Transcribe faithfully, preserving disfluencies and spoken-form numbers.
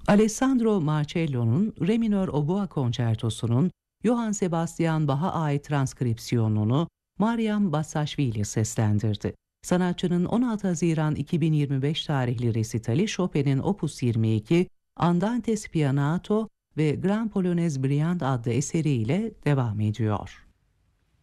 Alessandro Marcello'nun Re minör Obua Konçertosu'nun Johann Sebastian Bach'a ait transkripsiyonunu Maryam Basaşvili seslendirdi. Sanatçının on altı Haziran iki bin yirmi beş tarihli resitali Chopin'in Opus yirmi iki, Andante Spianato ve Grand Polonaise Brilliant adlı eseriyle devam ediyor.